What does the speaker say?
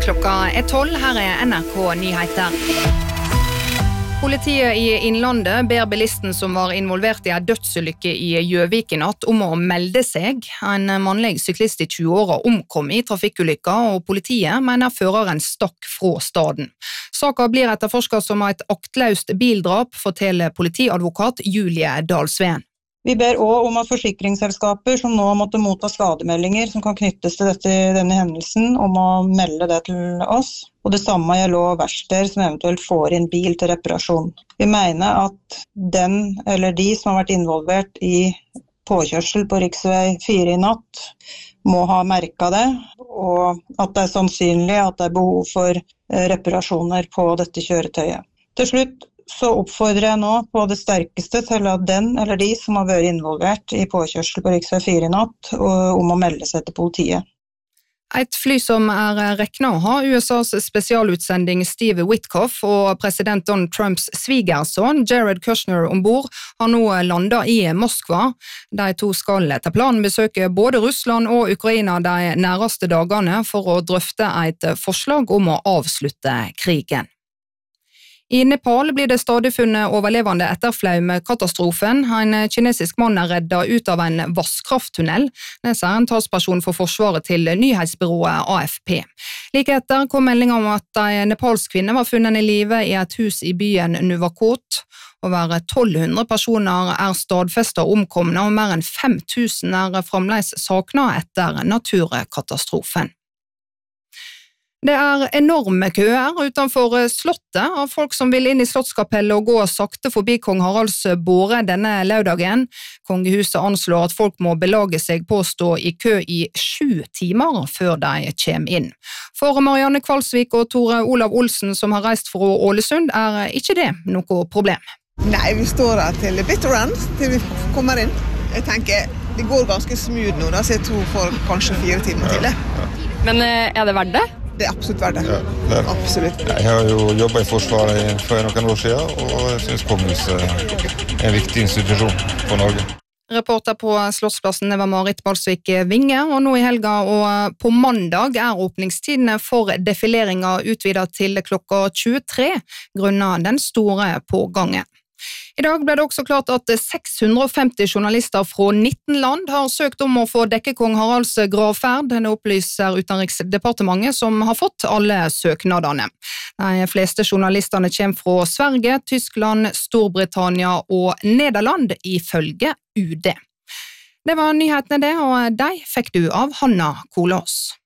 Klokka 12, her NRK Nyheter. Politiet i Innlandet ber bilisten som var involvert i en dødsulykke i Gjøvik i natt om å melde seg. En mannlig syklist i 20-åra omkom i trafikkulykka, og politiet mener føreren stakk fra staden. Saken blir etterforsket som et aktløst bildrap, forteller politiadvokat Julie Dalsveen. Vi ber også om at forsikringsselskaper som nå måtte motta skademeldinger som kan knyttes til denne hendelsen, om å melde det til oss. Og det samme gjelder også verksteder som eventuelt får inn bil til reparasjon. Vi mener at den eller de som har vært involvert i påkjørsel på riksvei 4 i natt, må ha merket det, og at det er sannsynlig at det er behov for reparasjoner på dette kjøretøyet. Til slutt så oppfordrer jeg nå på det sterkeste til at den eller de som har vært involvert i påkjørsel på riksvei 4 i natt, om å melde seg til politiet. Et fly som regnet å ha USAs spesialutsending Steve Witkoff og president Donald Trumps svigersønn Jared Kushner ombord har nå landet i Moskva. De to skal etter planen besøke både Russland og Ukraina de nærmeste dagene for å drøfte et forslag om å avslutte krigen. I Nepal blir det stadig funnet overlevende etter flaumkatastrofen. En kinesisk mann er reddet ut av en vasskrafttunnel. Det sier en talsperson for forsvaret til nyhetsbyrået AFP. Like etter kom melding om at en nepalsk kvinne var funnet i live i et hus i byen Nuwakot. Over 1200 personer er stadfestet omkomne, og mer enn 5000 er fremdeles savnet etter naturkatastrofen. Det er enorme køer utenfor slottet av folk som vil inn i slottskapellet og gå sakte forbi kong Haralds båre denne lørdagen. Kongehuset anslår at folk må belage seg på å stå i kø i 7 timer før de kommer inn. For Marianne Kvalsvik og Tore Olav Olsen som har reist fra Ålesund er ikke det noe problem. Nei, vi står her til bitter end, til vi kommer inn. Jeg tenker, det går ganske smooth nå, da, så jeg tror for kanskje 4 timer til det. Men er det verdt det? Det er absolutt verdt det. Ja, det er. Absolutt. Jeg har jo jobbet i Forsvaret for noen år siden, og jeg synes kongehuset er en viktig institusjon for Norge. Reporter på Slottsplassen var Marit Balsvik Vinge, og nå i helga og på mandag er åpningstidene for defileringa utvidet til klokka 23, grunnet den store pågangen. I dag ble det også klart at 650 journalister fra 19 land har søkt om å få dekke kong Haralds gravferd. Det opplyser Utenriksdepartementet som har fått alle søknadene. De fleste journalistene kommer fra Sverige, Tyskland, Storbritannia og Nederland ifølge UD. Det var nyhetene det, og de fikk du av Hanna Kolås.